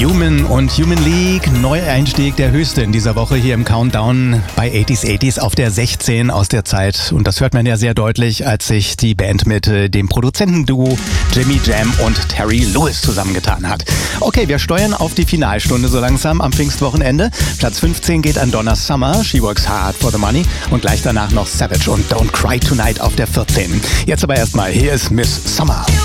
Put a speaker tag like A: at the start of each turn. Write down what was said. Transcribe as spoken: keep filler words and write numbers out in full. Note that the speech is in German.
A: Human und Human League, Neueinstieg, der höchste in dieser Woche hier im Countdown bei achtziger achtziger auf der sechzehn aus der Zeit. Und das hört man ja sehr deutlich, als sich die Band mit äh, dem Produzentenduo Jimmy Jam und Terry Lewis zusammengetan hat. Okay, wir steuern auf die Finalstunde so langsam am Pfingstwochenende. Platz fünfzehn geht an Donna Summer, She Works Hard for the Money. Und gleich danach noch Savage und Don't Cry Tonight auf der vierzehn. Jetzt aber erstmal, hier ist Miss Summer.